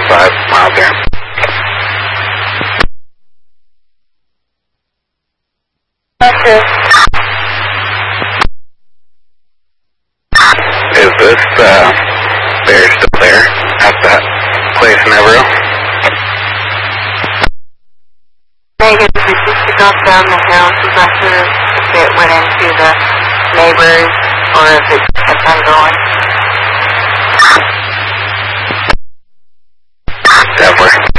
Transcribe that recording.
5 miles there. Okay. Is this, bear still there at that place in Everett? Megan, did you pick up down the hill? She's not sure if it went into the neighbors or if it kept on going. Definitely.